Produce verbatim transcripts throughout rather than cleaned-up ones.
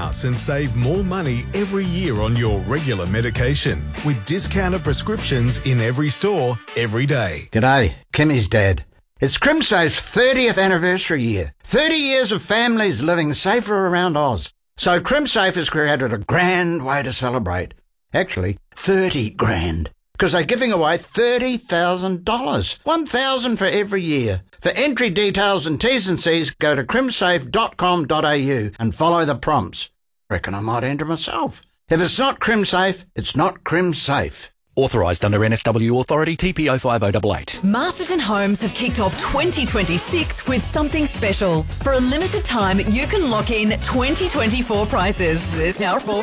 house and save more money every year on your regular medication with discounted prescriptions in every store, every day. G'day, Kimmy's dad. It's CrimSafe's thirtieth anniversary year. thirty years of families living safer around Oz. So CrimSafe has created a grand way to celebrate. Actually, thirty grand. Because they're giving away thirty thousand dollars. one thousand dollars for every year. For entry details and T's and C's, go to crimsafe dot com dot a u and follow the prompts. Reckon I might enter myself. If it's not CrimSafe, it's not CrimSafe. Authorised under N S W Authority T P oh five oh eight eight. Masterton Homes have kicked off twenty twenty-six with something special. For a limited time, you can lock in twenty twenty-four prices. There's now four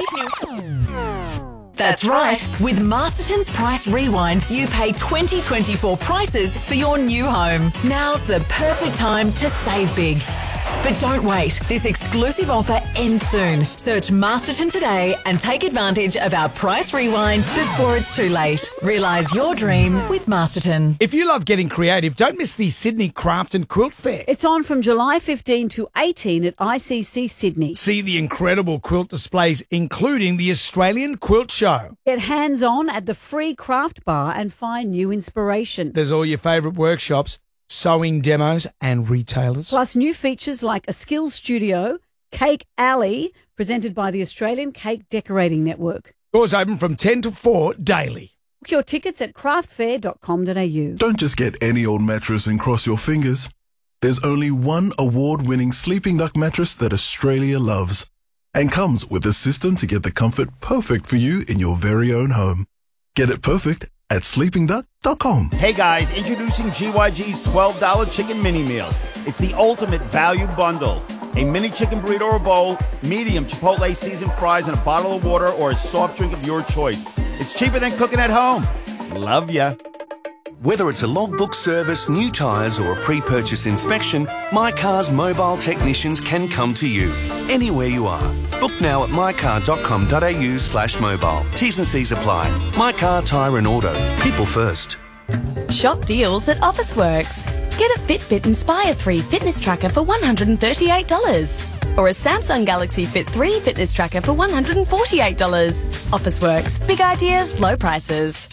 That's right. With Masterton's Price Rewind, you pay twenty twenty-four prices for your new home. Now's the perfect time to save big. But don't wait. This exclusive offer ends soon. Search Masterton today and take advantage of our Price Rewind before it's too late. Realise your dream with Masterton. If you love getting creative, don't miss the Sydney Craft and Quilt Fair. It's on from July fifteenth to eighteenth at I C C Sydney. See the incredible quilt displays, including the Australian Quilt Show. Get hands-on at the free craft bar and find new inspiration. There's all your favourite workshops, sewing demos and retailers. Plus new features like a skills studio, Cake Alley, presented by the Australian Cake Decorating Network. Doors open from ten to four daily. Book your tickets at craft fair dot com dot a u. Don't just get any old mattress and cross your fingers. There's only one award-winning Sleeping Duck mattress that Australia loves and comes with a system to get the comfort perfect for you in your very own home. Get it perfect at sleeping duck dot com. Hey guys, introducing G Y G's twelve dollar chicken mini meal. It's the ultimate value bundle. A mini chicken burrito or bowl, medium Chipotle seasoned fries, and a bottle of water or a soft drink of your choice. It's cheaper than cooking at home. Love ya. Whether it's a logbook service, new tyres or a pre-purchase inspection, My Car's mobile technicians can come to you, anywhere you are. Book now at my car dot com dot a u slash mobile. T's and C's apply. My Car, Tyre and Auto. People first. Shop deals at Officeworks. Get a Fitbit Inspire three fitness tracker for one hundred thirty-eight dollars. Or a Samsung Galaxy Fit three fitness tracker for one hundred forty-eight dollars. Officeworks. Big ideas, low prices.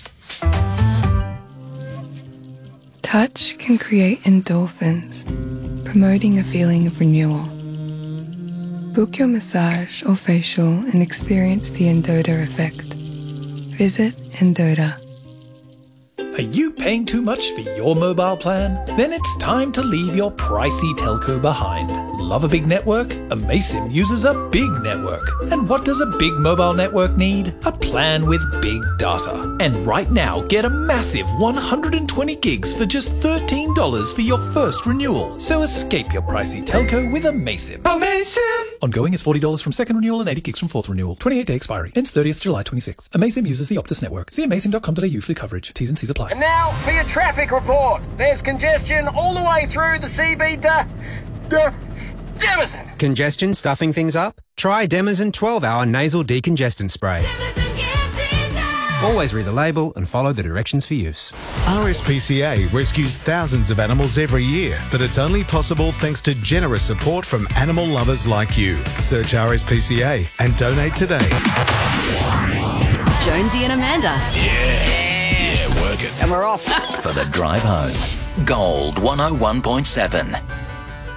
Touch can create endorphins, promoting a feeling of renewal. Book your massage or facial and experience the Endota effect. Visit Endota. Are you paying too much for your mobile plan? Then it's time to leave your pricey telco behind. Love a big network? Amaysim uses a big network. And what does a big mobile network need? A plan with big data. And right now, get a massive one hundred twenty gigs for just thirteen dollars for your first renewal. So escape your pricey telco with Amaysim. Amaysim! Ongoing is forty dollars from second renewal and eighty gigs from fourth renewal. twenty-eight day expiry. Ends thirtieth July twenty-sixth. Amaysim uses the Optus network. See amaysim dot com dot a u for coverage. T's and C's apply. And now for your traffic report. There's congestion all the way through the C B D. D- Demison. Congestion stuffing things up? Try Demison twelve hour nasal decongestant spray. Always read the label and follow the directions for use. R S P C A rescues thousands of animals every year, but it's only possible thanks to generous support from animal lovers like you. Search R S P C A and donate today. Jonesy and Amanda. Yeah, yeah, work it. And we're off. For the drive home. Gold one oh one point seven.